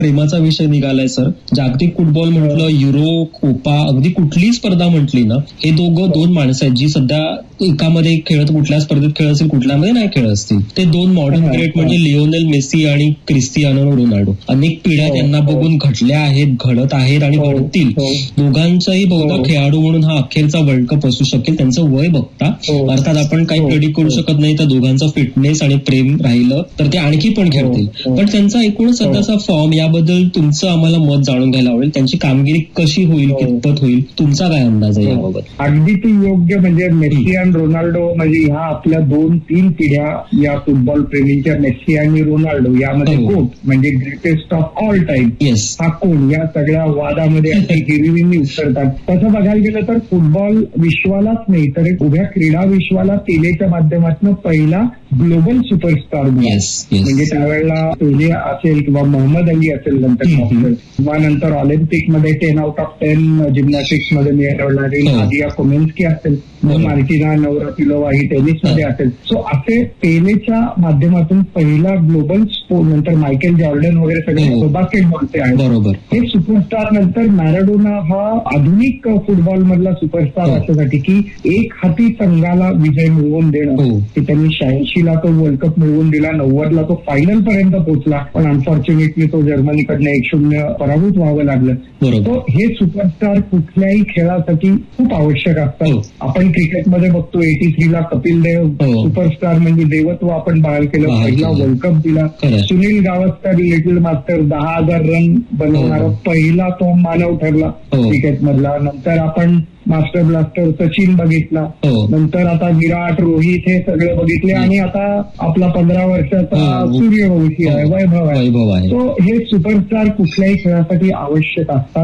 प्रेमाचा विषय निघालाय सर. जागतिक फुटबॉल म्हटलं, युरो, कोपा, अगदी कुठलीही स्पर्धा म्हटली ना, हे दोन माणसं आहेत जी सध्या एकामध्ये खेळत, कुठल्या स्पर्धेत खेळत असतील, कुठल्यामध्ये नाही खेळत असतील. ते दोन मॉडर्न ग्रेट म्हणजे लिओनेल मेसी आणि क्रिस्टियानो रोनाल्डो. अनेक पिढ्या त्यांना बघून घडल्या आहेत, घडत आहेत आणि घडतील. दोघांचाही बहुधा खेळाडू म्हणून हा अखेरचा वर्ल्ड कप असू शकेल. त्यांचं वय बघता अर्थात आपण काही प्रेडिक्ट करू शकत नाही. तर दोघांचं फिटनेस आणि प्रेम राहिलं तर ते आणखी पण खेळतील. पण त्यांचा एकूण सध्याचा फॉर्म, याबद्दल तुमचं आम्हाला मत जाणून घ्यायला आवडेल. त्यांची कामगिरी कशी होईल, कितपत होईल, तुमचा काय अंदाज आहे याबाबत? अगदी ती योग्य. म्हणजे मेसी आणि रोनाल्डो म्हणजे ह्या आपल्या 2-3 पिढ्या या फुटबॉल प्रेमींच्या. मेसी आणि रोनाल्डो यामध्ये कोण म्हणजे ग्रेटेस्ट ऑफ ऑल टाइम हा कोण, या सगळ्या वादामध्ये हिरवीने उतरतात. तसं बघायला गेलं तर फुटबॉल विश्वालाच नाही तर उभ्या क्रीडा विश्वाला पेलेच्या माध्यमातून पहिला ग्लोबल सुपरस्टार म्हणजे त्यावेळेला पेले असेल किंवा मोहम्मद अली असेल नंतर, किंवा नंतर ऑलिम्पिकमध्ये 10 out of 10 जिम्नॅस्टिक्स मध्ये मिळवणारी नादिया कोमेन्स्की असेल, मार्टिना नवरातिलोवा ही टेनिसमध्ये असेल. सो असे पेलेच्या माध्यमातून पहिला ग्लोबल स्पोर्ट, नंतर मायकेल जॉर्डन वगैरे सगळे बास्केटबॉलचे आहेत. बरोबर. हे सुपरस्टार. नंतर मॅराडोना हा आधुनिक फुटबॉल मधला सुपरस्टार अशासाठी की एक हाती संघाला विजय मिळवून देणं, की त्यांनी 86 ला तो वर्ल्ड कप मिळवून दिला, 90 ला तो फायनल पर्यंत पोहोचला, पण अनफॉर्च्युनेटली तो जर्मनीकडनं 1-0 पराभूत व्हावं लागलं. तो हे सुपरस्टार कुठल्याही खेळासाठी खूप आवश्यक असतात. आपण क्रिकेटमध्ये बघतो 83 ला कपिल देव सुपरस्टार म्हणजे देवत्व आपण बहाल केलं, पहिला वर्ल्ड कप दिला. Sunil Gavaskar little master 10,000 run बनवणारा पहिला तो मानव ठरला क्रिकेटमधला. नंतर आपण मास्टर ब्लास्टर सचिन बघितला, नंतर आता विराट, रोहित हे सगळे बघितले, आणि आता आपला 15 वर्षाचा सूर्यवंशी आहे, वैभव आहे. तो हे सुपरस्टार कुठल्याही खेळासाठी आवश्यक असतात.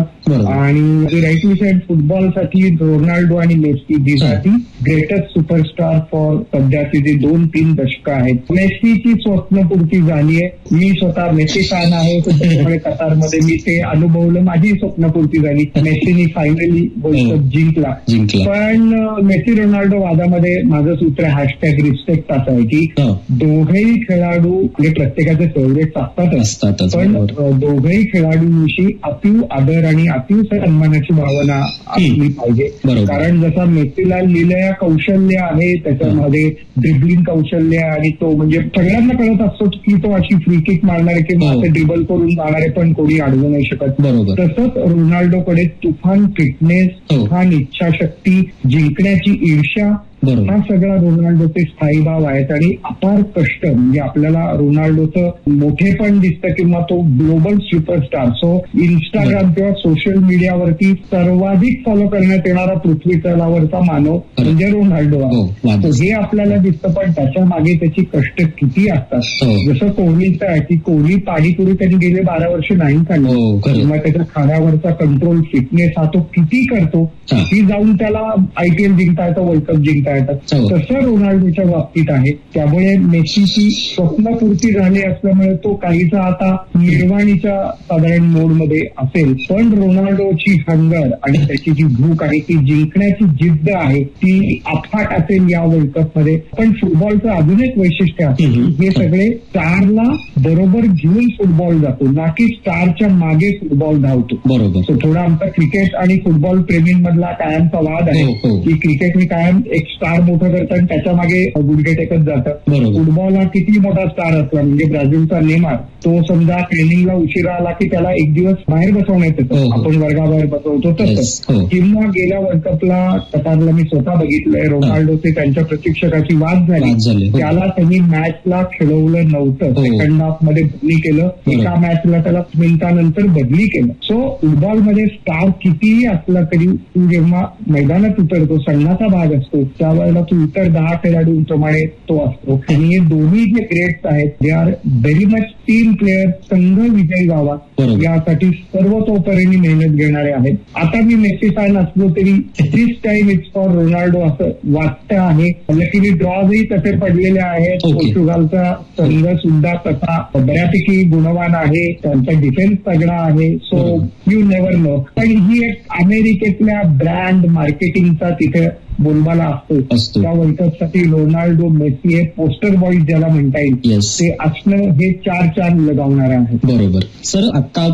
आणि राईट विषय फुटबॉलसाठी रोनाल्डो आणि मेसी जीसाठी ग्रेटेस्ट सुपरस्टार फॉर सध्याची जी 2-3 दशकं आहेत. मेसीची स्वप्नपूर्ती झाली आहे. मी स्वतः मेसी फॅन आहे, त्याच्यामुळे कतारमध्ये मी ते अनुभवलं, माझी स्वप्नपूर्ती झाली. मेसीनी फायनली वर्ल्ड कप जिंकला. पण मेसी रोनाल्डो वादामध्ये माझं सूत्र #रिस्पेक्ट असं आहे की दोघेही खेळाडू म्हणजे प्रत्येकाचे फेवरेट असतातच, पण दोघेही खेळाडूंविषयी अतीव आदर आणि अतीव सन्मानाची भावना असली पाहिजे. कारण जसा मेसीला लिलया कौशल्य आहे, त्याच्यामध्ये ड्रिबलिंग कौशल्य, आणि तो म्हणजे सगळ्यांना कळत असतो की तो अशी फ्री किक मारणारे किंवा असे ड्रिबल करून जाणारे पण कोणी अडवू नाही शकत. तसंच रोनाल्डोकडे तुफान फिटनेस, तुफान इच्छाशक्ती, जिंकण्याची ईर्ष्या, हा सगळा रोनाल्डोचे स्थायी भाव आहेत. आणि अपार कष्ट, म्हणजे आपल्याला रोनाल्डोचं मोठेपण दिसतं किंवा तो ग्लोबल सुपरस्टार. सो इंस्टाग्राम किंवा सोशल मीडियावरती सर्वाधिक फॉलो करण्यात येणारा पृथ्वी तलावरचा मानव म्हणजे रोनाल्डो आहे. हे आपल्याला दिसतं, पण त्याच्या मागे त्याची कष्ट किती असतात. जसं कोहलीचं आहे की कोहली पाणीपुरी त्यांनी गेले 12 वर्ष नाही खाल्ली, किंवा त्याच्या खाण्यावरचा कंट्रोल, फिटनेस हा तो किती करतो, किती जाऊन त्याला IPL जिंकता येतं, वर्ल्ड कप जिंकता येतात. तसं रोनाल्डोच्या बाबतीत आहे. त्यामुळे मेसीची स्वप्नपूर्ती झाली असल्यामुळे तो काहीसा आता निर्वाणीच्या साधारण मोडमध्ये असेल, पण रोनाल्डोची हंगर आणि त्याची जी भूक आहे, ती जिंकण्याची जिद्द आहे, ती अफाट असेल या वर्ल्ड कपमध्ये. पण फुटबॉलचं अजून एक वैशिष्ट्य आहे, हे सगळे स्टारला बरोबर घेऊन फुटबॉल जातो, ना की स्टारच्या मागे फुटबॉल धावतो. बरोबर. थोडा आमचा क्रिकेट आणि फुटबॉल प्रेमींमधला कायमचा वाद आहे की क्रिकेटने कायम एक स्टार मोठं करतं आणि त्याच्या मागे गुडघे टेकत जातं. फुटबॉल हा किती मोठा स्टार असला, म्हणजे ब्राझीलचा नेमार, तो समजा ट्रेनिंगला उशिरा आला की त्याला एक दिवस बाहेर बसवण्यात येतं, आपण वर्गाबाहेर बसवतो तसं. किंवा गेल्या वर्ल्ड कपला कतारला मी स्वतः बघितलंय, रोनाल्डोचे त्यांच्या प्रशिक्षकाची वाद झाली, त्याला त्यांनी मॅचला खेळवलं नव्हतं, सेकंड हाफ मध्ये बदली केलं, एका मॅचला त्याला मिनिटानंतर बदली केलं. सो फुटबॉलमध्ये स्टार कितीही असला तरी तू जेव्हा मैदानात उतरतो, संघाचा भाग असतो, त्यावेळेला तू इतर 10 खेळाडूंप्रमाणे तो असतो. आणि हे दोन्ही जे ग्रेट्स आहेत, they are very much team player, संघ विजयी व्हावा यासाठी सर्वतोपरीने मेहनत घेणारे आहेत. आता मी मेसी फॅन असलो तरी दिस टाइम इट्स फॉर रोनाल्डो असं वाटतं आहे. लकीली ड्रॉजही तसे पडलेले आहेत. पोर्तुगालचा संघ सुद्धा तसा बऱ्यापैकी गुणवान आहे, त्यांचा डिफेन्स तगडा आहे. So you never know. पण ही एक अमेरिकेतल्या ब्रँड मार्केटिंगचा तिथे बोलबाला असतो. त्या वर्ल्ड कपसाठी रोनाल्डो, मेसी हे पोस्टर बॉईज ज्याला म्हणता येईल, ते असणं हे 4 लगावणार आहे. बरोबर. सर, आता